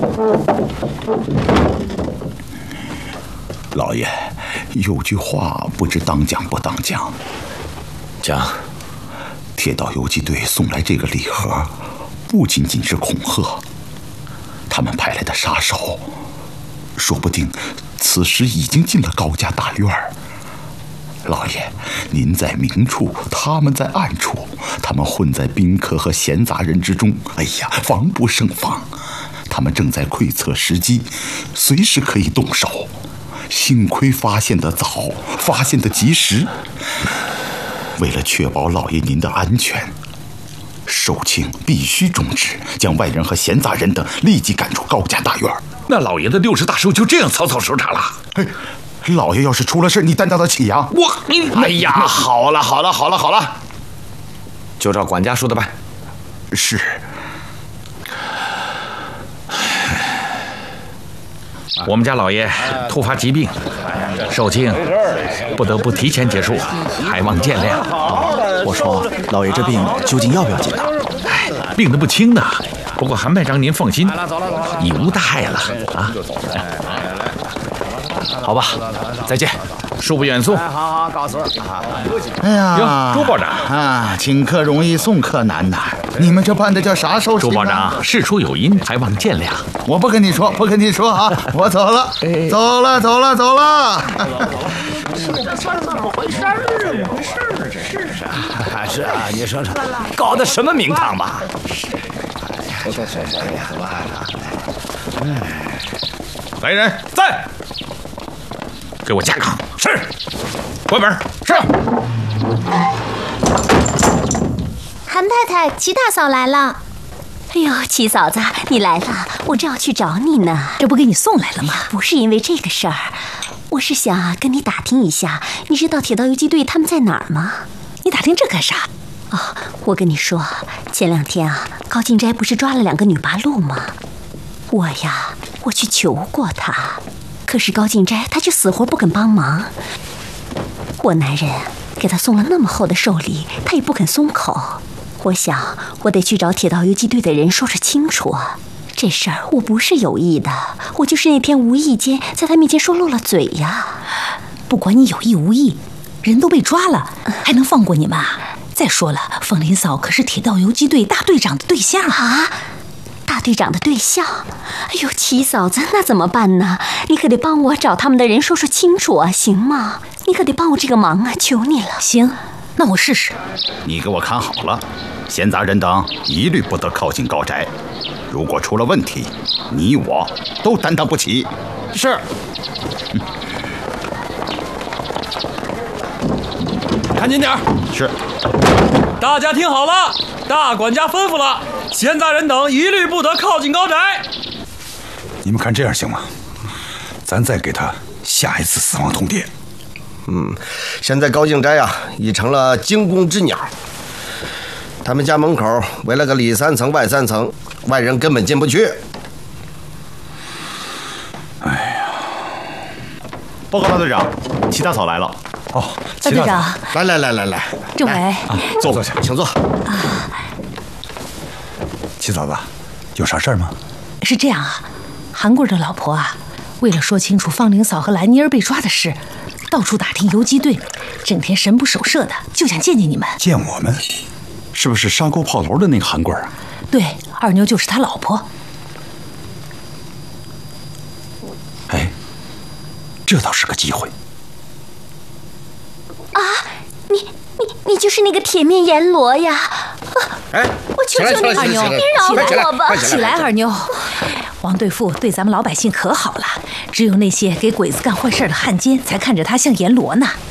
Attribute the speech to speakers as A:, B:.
A: 老爷，有句话不知当讲不当讲。
B: 讲。
A: 铁道游击队送来这个礼盒，不仅仅是恐吓，他们派来的杀手，说不定此时已经进了高家大院。老爷，您在明处，他们在暗处，他们混在宾客和闲杂人之中，哎呀，防不胜防。他们正在窥测时机，随时可以动手。幸亏发现得早，发现得及时。为了确保老爷您的安全，售罄必须终止，将外人和闲杂人等立即赶出高家大院。
C: 那老爷的60大寿就这样草草收场了？
A: 老爷要是出了事，你担当得起呀？
B: 哎呀，好了，就照管家说的办。
A: 是。
C: 我们家老爷突发疾病，寿罄不得不提前结束，还望见谅。
D: 我说，老爷这病究竟要不要紧呢？
C: 病得不轻呢。不过韩排长您放心，已无大碍了啊。
D: 好吧，再见。
C: 恕不远送。
E: 好，告辞。
A: 哎呀，
C: 哟，朱保长
A: 啊，请客容易送客难呐！你们这办的叫啥寿星？
C: 朱保长事出有因，还望见谅。
A: 我不跟你说啊，我走了，走了。
E: 这算怎么回事啊？
B: 是啊，你说说，搞的什么名堂吧？
C: 来人，在，给我架岗。是，关门。是。
F: 韩太太，齐大嫂来了。哎呦，齐嫂子，你来了，我正要去找你呢。
G: 这不给你送来了吗？
F: 不是因为这个事儿，我是想跟你打听一下，你知道铁道游击队他们在哪儿吗？
G: 你打听这干啥？
F: 哦，我跟你说，前2天啊，高进斋不是抓了2个女八路吗？我去求过他，可是高进斋他就死活不肯帮忙。我男人给他送了那么厚的寿礼，他也不肯松口。我想，我得去找铁道游击队的人说清楚。这事儿我不是有意的，我就是那天无意间在他面前说漏了嘴呀。
G: 不管你有意无意，人都被抓了，还能放过你吗？再说了，凤林嫂可是铁道游击队大队长的对象
F: 啊！大队长的对象？哎呦，齐嫂子，那怎么办呢？你可得帮我找他们的人说清楚啊，行吗？你可得帮我这个忙啊，求你了。
G: 行，那我试试。
A: 你给我看好了，闲杂人等一律不得靠近高宅。如果出了问题，你我都担当不起。
B: 是。看紧点。
A: 是。
H: 大家听好了，大管家吩咐了，闲杂人等一律不得靠近高宅。
I: 你们看这样行吗？咱再给他下一次死亡通牒。
E: 现在高敬斋啊，已成了惊弓之鸟。他们家门口围了个里3层外3层，外人根本进不去。
I: 哎呀！
A: 报告大队长，齐大嫂来了。
I: 哦，
G: 大队长，
E: 来，
G: 政委，
I: 坐下，
E: 请坐。
I: 齐嫂子，有啥事儿吗？
G: 是这样啊，韩贵的老婆啊，为了说清楚方玲嫂和兰妮儿被抓的事，到处打听游击队，整天神不守舍的，就想见见你们。
I: 见我们？是不是沙沟炮楼的那个韩贵啊？
G: 对，二妞就是他老婆。
I: 哎，这倒是个机会。
F: 啊，你就是那个铁面阎罗呀！
E: 哎，
F: 我求求你，
G: 二妞，
F: 你饶了我吧！
G: 起来，二妞。王对付对咱们老百姓可好了，只有那些给鬼子干坏事的汉奸才看着他像阎罗呢。